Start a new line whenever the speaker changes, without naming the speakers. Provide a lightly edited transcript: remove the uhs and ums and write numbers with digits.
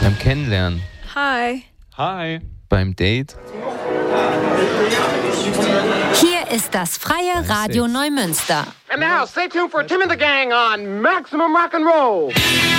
Beim Kennenlernen.
Hi.
Hi.
Beim Date.
Hier ist das Freie Radio Neumünster.
And now, stay tuned for Tim and the Gang on Maximum Rock and Roll.